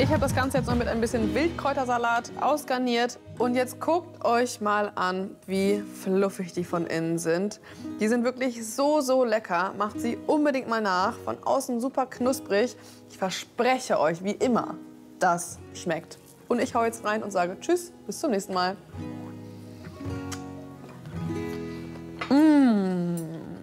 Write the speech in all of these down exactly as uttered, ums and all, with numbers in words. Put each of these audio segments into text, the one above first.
Ich habe das Ganze jetzt noch mit ein bisschen Wildkräutersalat ausgarniert. Und jetzt guckt euch mal an, wie fluffig die von innen sind. Die sind wirklich so, so lecker. Macht sie unbedingt mal nach. Von außen super knusprig. Ich verspreche euch, wie immer, das schmeckt. Und ich hau jetzt rein und sage Tschüss, bis zum nächsten Mal. Mmh.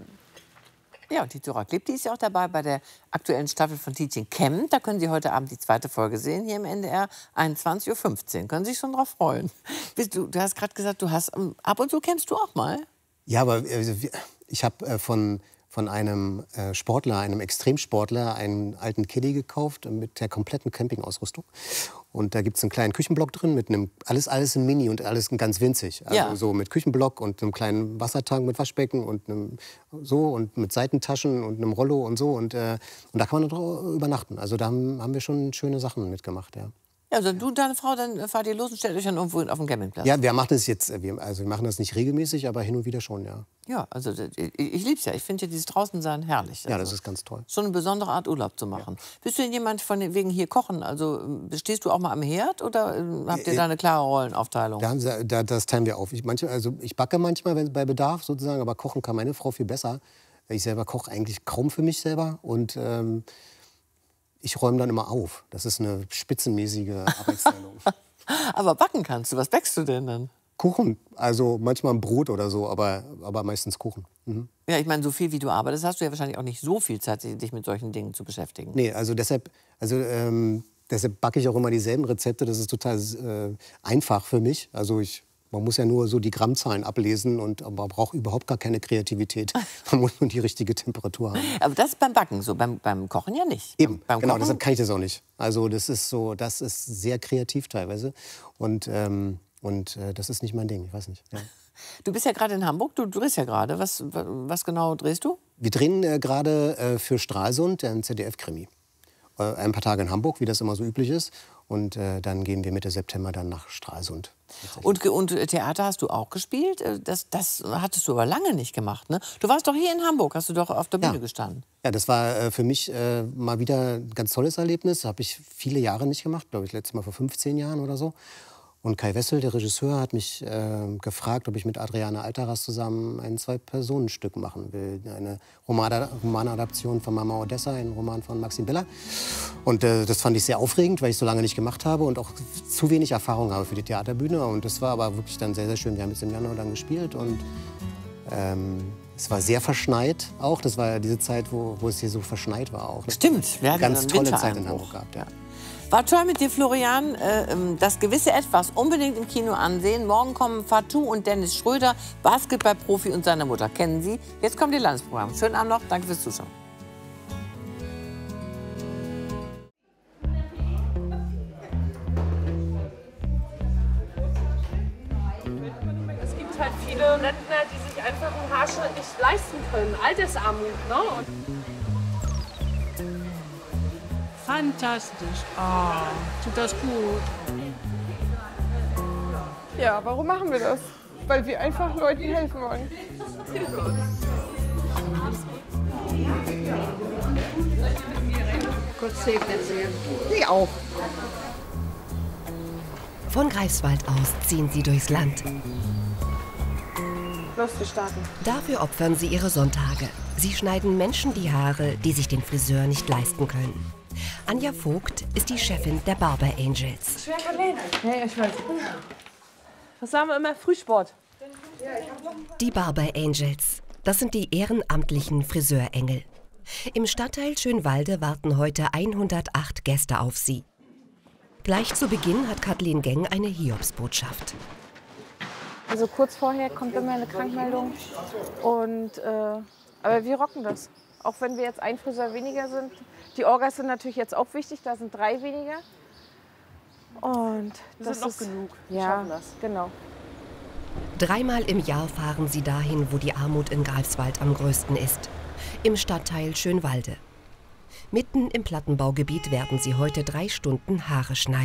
Ja, und die Dora Kleeb, die ist ja auch dabei bei der aktuellen Staffel von Tietjen kämmt. Da können Sie heute Abend die zweite Folge sehen, hier im N D R, einundzwanzig Uhr fünfzehn. Können Sie sich schon drauf freuen. Du, du hast gerade gesagt, du hast, ab und zu kämpfst du auch mal. Ja, aber ich habe äh, von, von einem äh, Sportler, einem Extremsportler, einen alten Caddy gekauft mit der kompletten Campingausrüstung. Und da gibt es einen kleinen Küchenblock drin, mit einem, alles, alles in Mini und alles ganz winzig. Also ja. so mit Küchenblock und einem kleinen Wassertank mit Waschbecken und einem, so und mit Seitentaschen und einem Rollo und so. Und, äh, und da kann man drauf übernachten. Also da haben, haben wir schon schöne Sachen mitgemacht, ja. Ja, also du und deine Frau, dann fahrt ihr los und stellt euch dann irgendwo auf den Campingplatz. Ja, wir machen das jetzt, wir, also wir machen das nicht regelmäßig, aber hin und wieder schon, ja. Ja, also ich, ich lieb's ja. Ich finde ja dieses Draußensein herrlich. Also, ja, das ist ganz toll. Schon eine besondere Art Urlaub zu machen. Ja. Bist du denn jemand von wegen hier kochen? Also stehst du auch mal am Herd oder habt ihr da eine klare Rollenaufteilung? Da, da, das teilen wir auf. Ich, manche, also ich backe manchmal wenn, bei Bedarf sozusagen, aber kochen kann meine Frau viel besser. Ich selber koche eigentlich kaum für mich selber und ähm, ich räume dann immer auf. Das ist eine spitzenmäßige Arbeitsteilung. Aber backen kannst du. Was backst du denn dann? Kuchen. Also manchmal ein Brot oder so, aber, aber meistens Kuchen. Mhm. Ja, ich meine, so viel wie du arbeitest, hast du ja wahrscheinlich auch nicht so viel Zeit, dich mit solchen Dingen zu beschäftigen. Nee, also deshalb, also, ähm, deshalb backe ich auch immer dieselben Rezepte. Das ist total äh, einfach für mich. Also ich... Man muss ja nur so die Grammzahlen ablesen und man braucht überhaupt gar keine Kreativität. Man muss nur die richtige Temperatur haben. Aber das ist beim Backen so, beim, beim Kochen ja nicht. Eben, beim genau, Kochen? deshalb kann ich das auch nicht. Also das ist so, das ist sehr kreativ teilweise und, ähm, und äh, das ist nicht mein Ding, ich weiß nicht. Ja. Du bist ja gerade in Hamburg, du drehst ja gerade. Was, was genau drehst du? Wir drehen äh, gerade äh, für Stralsund einen Z D F-Krimi. Äh, ein paar Tage in Hamburg, wie das immer so üblich ist. Und äh, dann gehen wir Mitte September dann nach Stralsund. Und, und Theater hast du auch gespielt? Das, das hattest du aber lange nicht gemacht, ne? Du warst doch hier in Hamburg, hast du doch auf der Bühne ja. gestanden. Ja, das war äh, für mich äh, mal wieder ein ganz tolles Erlebnis. Habe ich viele Jahre nicht gemacht, glaube ich, letztes Mal vor fünfzehn Jahren oder so. Und Kai Wessel, der Regisseur, hat mich äh, gefragt, ob ich mit Adriane Altaras zusammen ein Zwei-Personen-Stück machen will. Eine Roman Romanadaption von Mama Odessa, ein Roman von Maxim Biller. Und äh, das fand ich sehr aufregend, weil ich so lange nicht gemacht habe und auch zu wenig Erfahrung habe für die Theaterbühne. Und das war aber wirklich dann sehr, sehr schön. Wir haben jetzt im Januar dann gespielt und ähm, es war sehr verschneit auch. Das war ja diese Zeit, wo, wo es hier so verschneit war auch. Stimmt, wir hatten ganz einen tolle Zeit in Hamburg gehabt, ja. War toll mit dir, Florian. Das gewisse Etwas unbedingt im Kino ansehen. Morgen kommen Fatou und Dennis Schröder, Basketballprofi und seine Mutter. Kennen Sie? Jetzt kommt Ihr Landesprogramm. Schönen Abend noch. Danke fürs Zuschauen. Es gibt halt viele Rentner, die sich einfach einen Haarschnitt nicht leisten können. Altersarmut, ne? Und fantastisch. Oh, tut das gut. Ja, warum machen wir das? Weil wir einfach Leuten helfen wollen. Gott segne Sie. Sie auch. Von Greifswald aus ziehen sie durchs Land. Los, wir starten. Dafür opfern sie ihre Sonntage. Sie schneiden Menschen die Haare, die sich den Friseur nicht leisten können. Anja Vogt ist die Chefin der Barber Angels. Schwer gelehnt. Ja, ich weiß. Was sagen wir immer? Frühsport. Die Barber Angels, das sind die ehrenamtlichen Friseurengel. Im Stadtteil Schönwalde warten heute hundertacht Gäste auf sie. Gleich zu Beginn hat Kathleen Geng eine Hiobsbotschaft. Also kurz vorher kommt immer eine Krankmeldung. Und, äh, aber wir rocken das. Auch wenn wir jetzt ein Friseur weniger sind. Die Orgas sind natürlich jetzt auch wichtig, da sind drei weniger. Und das, das sind noch ist genug. Wir ja, schaffen das. Genau. Dreimal im Jahr fahren sie dahin, wo die Armut in Greifswald am größten ist. Im Stadtteil Schönwalde. Mitten im Plattenbaugebiet werden sie heute drei Stunden Haare schneiden.